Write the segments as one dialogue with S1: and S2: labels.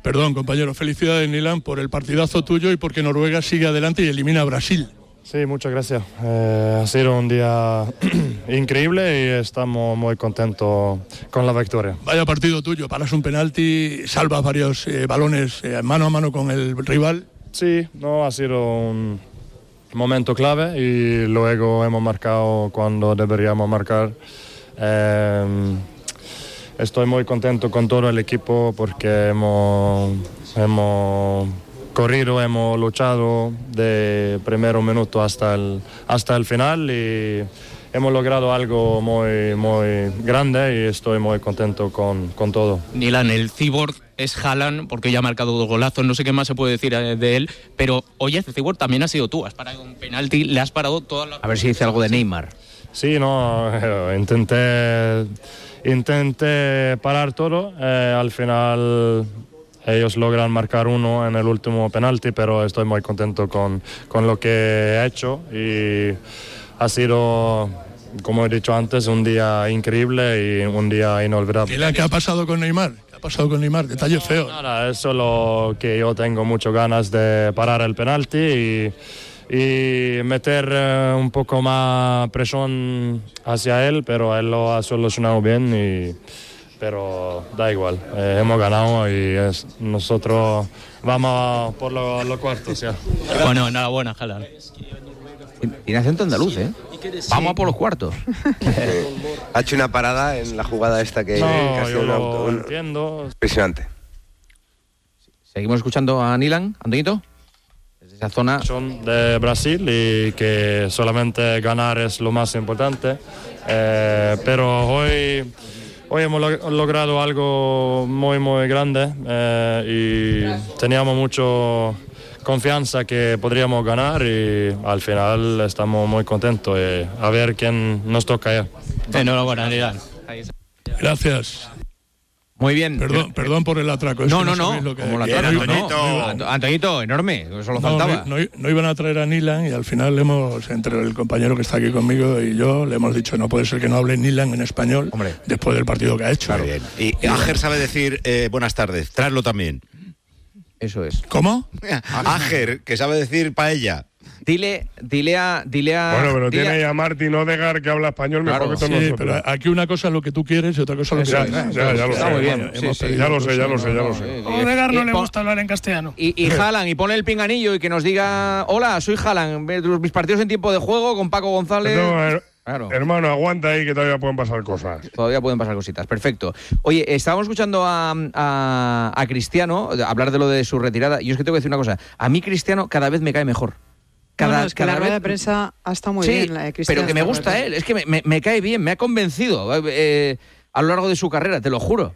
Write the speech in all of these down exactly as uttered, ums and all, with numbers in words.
S1: Perdón, compañero, felicidades, Nilan, por el partidazo tuyo y porque Noruega sigue adelante y elimina a Brasil.
S2: Sí, muchas gracias. Eh, ha sido un día increíble y estamos muy contentos con la victoria.
S1: Vaya partido tuyo, paras un penalti, salvas varios eh, balones eh, mano a mano con el rival.
S2: Sí, no, ha sido un momento clave y luego hemos marcado cuando deberíamos marcar. Eh, estoy muy contento con todo el equipo porque hemos... hemos corrido, hemos luchado de primer minuto hasta el, hasta el final y hemos logrado algo muy, muy grande y estoy muy contento con, con todo.
S3: Nilan, el cyborg es Haaland porque ya ha marcado dos golazos, no sé qué más se puede decir de él, pero oye, el cyborg también ha sido tú, has parado un penalti, le has parado todas las...
S4: A ver si dice algo de Neymar.
S2: Sí, no, intenté, intenté parar todo, eh, al final... Ellos logran marcar uno en el último penalti, pero estoy muy contento con, con lo que he hecho y ha sido, como he dicho antes, un día increíble y un día inolvidable.
S1: ¿Y qué ha pasado con Neymar? ¿Qué ha pasado con Neymar? Detalle feo.
S2: Nada, es solo que yo tengo muchas ganas de parar el penalti y, y meter uh, un poco más presión hacia él, pero él lo ha solucionado bien y... pero da igual, eh, hemos ganado y es, nosotros vamos por los lo cuartos ya.
S3: Bueno, enhorabuena, Haaland.
S4: Tiene acento andaluz, ¿eh? Vamos a por los cuartos.
S5: Ha hecho una parada en la jugada esta que,
S2: no,
S5: que ha sido
S2: yo
S5: un
S2: lo
S5: auto, un...
S2: entiendo.
S5: impresionante.
S4: Seguimos escuchando a Nilan, Antonito. Desde esa zona.
S2: Son de Brasil y que solamente ganar es lo más importante, eh, pero hoy... Hoy hemos log- logrado algo muy, muy grande eh, y teníamos mucho confianza que podríamos ganar y al final estamos muy contentos. Eh, a ver quién nos toca ya.
S3: Enhorabuena, Nilan.
S1: Gracias.
S4: Muy bien.
S1: Perdón, perdón por el atraco. Es
S4: No,
S1: que
S4: no,
S1: sabéis
S4: no.
S1: lo que-
S4: Como la
S1: que-
S4: atraco,
S1: no,
S4: no,
S1: no,
S4: no. Antonito, enorme. Eso lo
S1: No,
S4: faltaba.
S1: no, no, no iban a traer a Nilan y al final hemos, entre el compañero que está aquí conmigo y yo, le hemos dicho no puede ser que no hable Nilan en español.
S4: Hombre.
S1: Después del partido que ha hecho.
S6: Está bien. Y Áger sabe decir eh, buenas tardes, traerlo también.
S4: Eso es.
S1: ¿Cómo?
S6: Áger, que sabe decir paella.
S4: Dile, dile a, dile a.
S7: Bueno, pero
S4: dile
S7: tiene
S4: a-
S7: ahí a Martín Odegaard que habla español
S4: Claro,
S7: mejor que
S1: Sí,
S7: todos nosotros.
S1: pero aquí una cosa es lo que tú quieres y otra cosa es lo que
S7: Ya,
S1: tú
S7: ya, ya lo
S4: Está
S7: sé.
S4: muy bien.
S1: Bueno,
S4: Sí,
S1: hemos
S4: sí.
S1: pedido
S7: Ya lo sé, ya
S1: cosas,
S7: lo sé, ya lo sé.
S4: Eh,
S8: A Odegaard no
S4: eh,
S8: le
S4: pon-
S8: gusta hablar en castellano.
S4: Y, y Haaland, y pone el pinganillo y que nos diga: hola, soy Haaland, ve mis partidos en tiempo de juego con Paco González.
S7: No, her-
S4: Claro.
S7: hermano, aguanta ahí que todavía pueden pasar cosas.
S4: Todavía pueden pasar cositas, perfecto. Oye, estábamos escuchando a, a, a Cristiano hablar de lo de su retirada. Y yo es que tengo que decir una cosa: a mí Cristiano cada vez me cae mejor. Cada,
S9: no, no, es que
S4: cada
S9: la rueda
S4: vez-
S9: de prensa ha estado muy
S4: sí,
S9: bien, la de Cristiano.
S4: pero que me gusta él, es que me, me- me cae bien, me ha convencido eh, a lo largo de su carrera, te lo juro.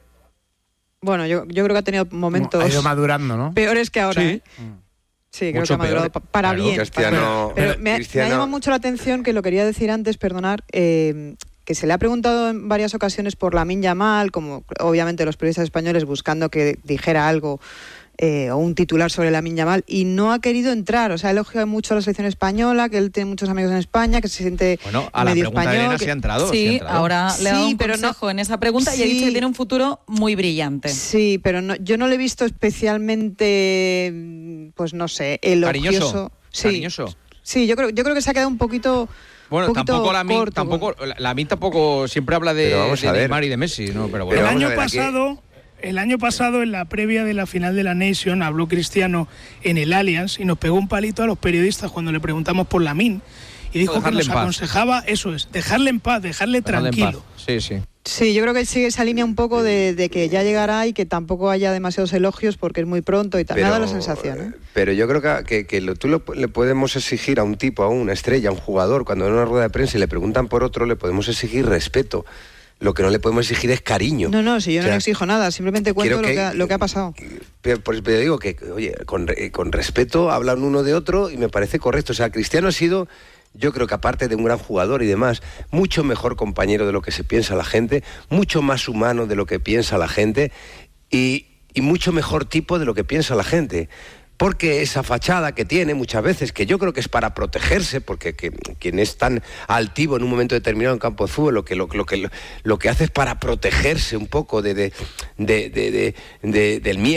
S9: Bueno, yo, yo creo que ha tenido momentos
S10: Ha ido madurando, ¿no?
S9: peores que ahora.
S4: Sí.
S9: ¿eh? Sí, creo
S4: Mucho
S9: que ha madurado
S4: peor.
S9: pa- para
S5: Claro,
S9: bien.
S5: Cristiano-
S9: Pero me, ha-
S5: Cristiano-
S9: me ha llamado mucho la atención, que lo quería decir antes, perdonar, eh, que se le ha preguntado en varias ocasiones por Lamine Yamal, como obviamente los periodistas españoles buscando que dijera algo eh, o un titular sobre Lamine Yamal, y no ha querido entrar. O sea, ha elogiado mucho a la selección española, que él tiene muchos amigos en España, que se siente
S4: Bueno, a la
S9: medio
S4: pregunta de
S9: español.
S4: Elena
S9: que-
S4: sí ha entrado. sí ha
S11: Sí,
S4: entrado.
S11: ahora le ha dado
S9: Sí,
S11: un
S9: pero
S11: consejo
S9: no-
S11: en esa pregunta y ha
S9: Sí.
S11: dicho que tiene un futuro muy brillante.
S9: Sí, pero no, yo no le he visto especialmente, mm, pues no sé, elogioso.
S4: Cariñoso.
S9: Sí,
S4: Cariñoso.
S9: sí, yo creo, yo creo que se ha quedado un poquito.
S4: Bueno,
S9: un poquito
S4: tampoco la Min,
S9: corto,
S4: tampoco, la Min tampoco siempre habla de,
S5: Pero vamos
S4: de
S5: a ver.
S4: Neymar y de Messi, ¿no? Pero
S5: Pero
S4: bueno.
S8: el
S5: vamos a
S8: año
S5: ver, aquí-
S8: pasado, el año pasado en la previa de la final de la Nation habló Cristiano en el Allianz y nos pegó un palito a los periodistas cuando le preguntamos por Lamine y dijo que
S4: Dejarle
S8: nos
S4: en paz.
S8: aconsejaba, eso es, dejarle en paz, dejarle
S4: Dejadle en
S8: tranquilo.
S4: paz. Sí, sí.
S9: Sí, yo creo que sigue esa línea un poco de, de que ya llegará y que tampoco haya demasiados elogios porque es muy pronto y tal. Me ha dado la sensación, ¿eh?
S5: Pero yo creo que, que, que lo, tú lo- le podemos exigir a un tipo, a una estrella, a un jugador, cuando en una rueda de prensa y le preguntan por otro, le podemos exigir respeto. Lo que no le podemos exigir es cariño.
S9: No, no, si yo
S5: O
S9: no
S5: sea,
S9: le exijo nada, simplemente cuento
S5: quiero
S9: lo
S5: que-
S9: que, ha, lo que ha pasado.
S5: Pero, por eso te digo que, oye, con, re- con respeto hablan uno de otro y me parece correcto. O sea, Cristiano ha sido, yo creo que aparte de un gran jugador y demás, mucho mejor compañero de lo que se piensa la gente, mucho más humano de lo que piensa la gente y, y mucho mejor tipo de lo que piensa la gente. Porque esa fachada que tiene muchas veces, que yo creo que es para protegerse, porque que, quien es tan altivo en un momento determinado en campo de fútbol, lo que, lo, lo que, lo, que hace es para protegerse un poco de, de, de, de, de, de- del miedo.